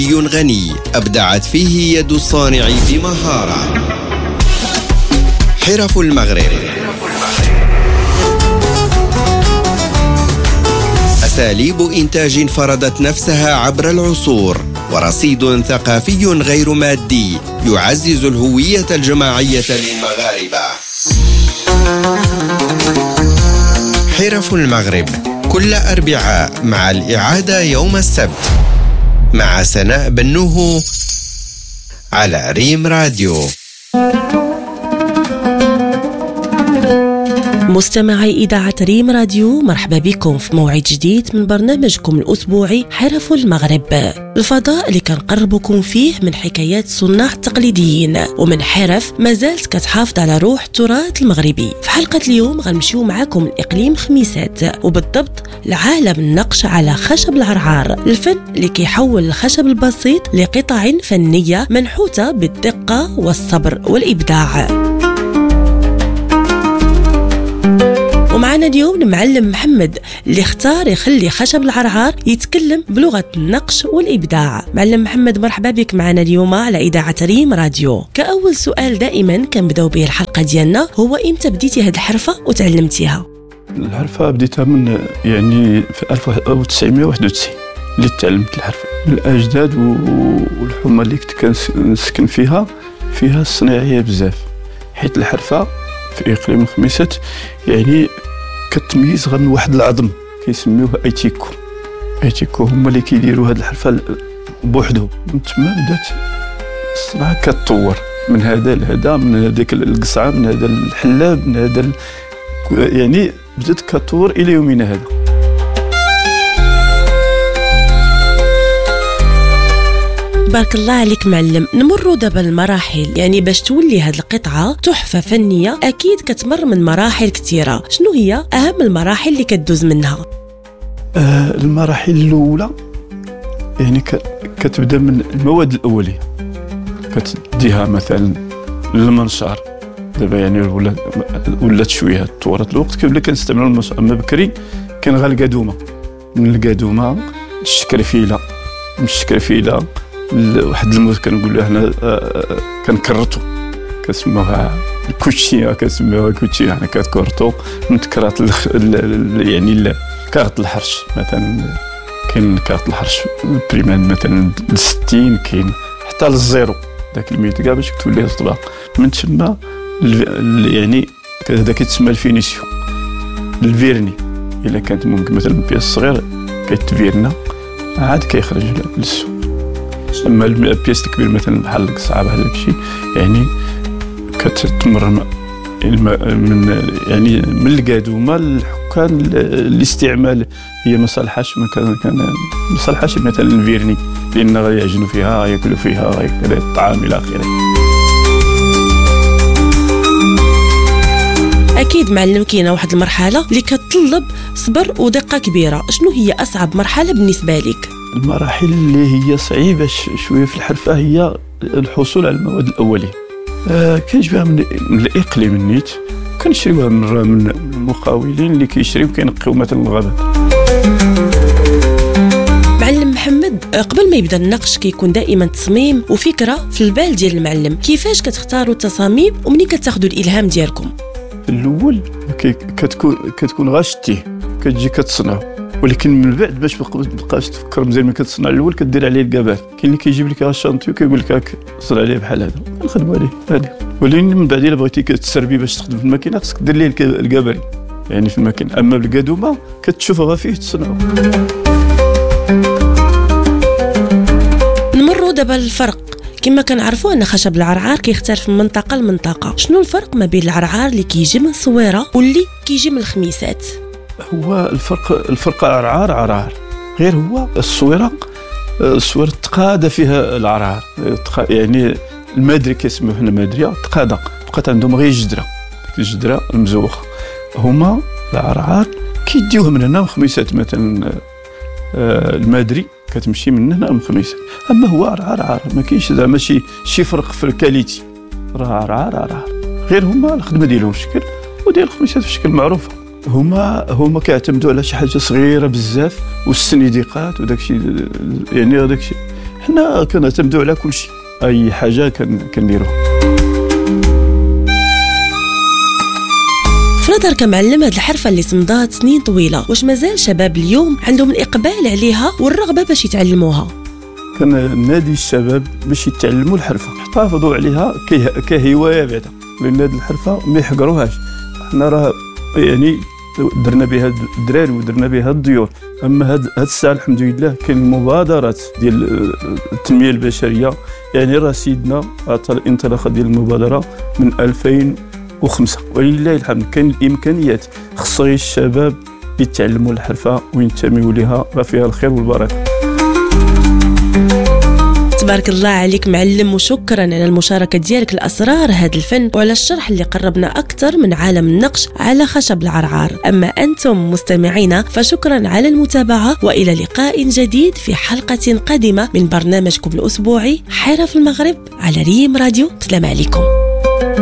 غني أبدعت فيه يد الصانع بمهارة. حرف المغرب، أساليب إنتاج فرضت نفسها عبر العصور، ورصيد ثقافي غير مادي يعزز الهوية الجماعية للمغاربة. حرف المغرب كل أربعاء مع الإعادة يوم السبت مع سناء بنوه على ريم راديو. مستمعي إذاعة ريم راديو، مرحبا بكم في موعد جديد من برنامجكم الأسبوعي حرف المغرب، الفضاء اللي كنقربكم فيه من حكايات الصناع التقليديين ومن حرف ما زالت كتحافظ على روح التراث المغربي. في حلقة اليوم غنمشيو معاكم الإقليم خميسات، وبالضبط لعالم النقش على خشب العرعار، الفن اللي كيحول الخشب البسيط لقطع فنية منحوتة بالدقة والصبر والإبداع. ومعنا اليوم المعلم محمد اللي اختار يخلي خشب العرعار يتكلم بلغة النقش والإبداع. معلم محمد، مرحبا بك معنا اليوم على إذاعة ريم راديو. كأول سؤال دائما كنبداو به الحلقة ديالنا، هو إمتى بديتي هذه الحرفة وتعلمتيها؟ الحرفة بديتها من في 1991 اللي تعلمت الحرفة من الأجداد والحومة اللي كنت كنسكن فيها الصناعية بزاف، حيت الحرفة في إقليم خميسات يعني كتميز غير من واحد العظم كيسميوه ايتيكو هما اللي كيديروا هاد الحرفة بوحدهم. من تما بدات الصناعة كتطور من هذا لهذا، من هذيك القصعة، من هذا الحلاب، من هذا يعني بدات كتطور إلى يومنا هذا. بارك الله عليك معلم. نمروا دابا المراحل، يعني باش تولي هاد القطعة تحفة فنية أكيد كتمر من مراحل كثيرة. شنو هي أهم المراحل اللي كتدوز منها؟ المراحل الأولى يعني كتبدا من المواد الأولية، كتديها مثلا للمنشار. دابا يعني ولات شوية تطورت الوقت، قبل كنستعملوا المنشار، أما بكري كان غير القادومة، من القادومة الشكرفيلة، من الشكرفيلة واحد الموت كنقولوا هنا كنكرتو، كنسموها الكوتشيه، حنا كتكرتو من كرات يعني كارت الحرش. مثلا كاين كارت الحرش بريمان مثلا 60، كاين حتى للزيرو داك الميت كاع باش تولي الطباق. من تما يعني هذا كيتسمى الفينيسيون. الفيرني الا كانت ممكن مثلا بياس صغير كيتفيرنا عاد كيخرج للسوق. اما البياس الكبير مثلا بحال القصعه بحال داكشي يعني كتمر من يعني من القادومه للحكام الاستعمال. هي ما صالحاش ما صالحاش مثلا الفيرني، لان غيعجنوا فيها، ياكلوا فيها، غياكلوا الطعام الى اخره. أكيد معلم كاينة واحد المرحلة اللي كتطلب صبر ودقة كبيرة. شنو هي أصعب مرحلة بالنسبة لك؟ المراحل اللي هي صعيبة شوية في الحرفة هي الحصول على المواد الأولية. كنجيبها من الإقليم النيت، كنشريوها من المقاولين اللي كيشريو كينقيو مثلا الغابات. معلم محمد، قبل ما يبدا النقش كيكون دائما تصميم وفكرة في البال ديال المعلم، كيفاش كتختاروا التصاميم ومنين كتاخذوا الإلهام ديالكم؟ في الأول كتكون غاشتيه كتجي كتصنعو، ولكن من بعد باش متبقاش تفكر مزيان ما كتصنع الاول كدير عليه الكابات. كاين اللي كيجيب لك الشانطيو كيقول لك هاك صنع عليه بحال هذا، نخدموا عليه هذه. ولكن من بعد الا بغيتي كتسربي باش تخدم في الماكينه خصك دير ليه الكابري يعني في الماكينه. اما بالقادومه كتشوف غا فيه تصنعو. نمروا دابا الفرق. كما كنعرفوا ان خشب العرعار كيختلف من منطقه لمنطقه. شنو الفرق ما بين العرعار اللي كيجي من الصويره واللي كيجي من الخميسات؟ هو الفرق عرعار غير هو الصويره تقاده فيها العرعار، يعني المادري كيسموه حنا مادريه تقاده، بقات عندهم غير الجدره المزوخه. هما العرعار كيديوه من هنا من خميسات مثلا، المادري كتمشي من هنا من خميسات. اما هو عرعار ما كاينش زعما شي فرق في الكاليتي، راه عرعار غير هما الخدمه ديالهم في شكل وديال الخميسات في شكل معروفه. هما كيعتمدوا على شي حاجه صغيره بزاف والسنيديقات وداكشي، يعني داكشي حنا كنعتمدوا على كل شيء، اي حاجه كنديروها. في نظرك كمعلم، هاد الحرفه اللي تمضات سنين طويله، واش مازال شباب اليوم عندهم الاقبال عليها والرغبه باش يتعلموها؟ كنادي الشباب باش يتعلموا الحرفه، يحافظوا عليها كهوايه بعدا، لان هذه الحرفه ما يحقروهاش. حنا راه يعني درنا بها الدراري ودرنا بها الديور، اما هاد الساعه الحمد لله كاين المبادرات ديال التنميه البشريه، يعني راه سيدنا عطى الانطلاقه ديال المبادره من 2005 ولله الحمد. كاين الامكانيات، خصو الشباب يتعلموا الحرفه وينتميوا لها، راه فيها الخير والبركه. تبارك الله عليك معلم، وشكرا على المشاركة ديالك لأسرار هذا الفن وعلى الشرح اللي قربنا أكثر من عالم النقش على خشب العرعار. أما أنتم مستمعينا فشكرا على المتابعة، وإلى لقاء جديد في حلقة قادمة من برنامجكم الأسبوعي حرف المغرب على ريم راديو. السلام عليكم.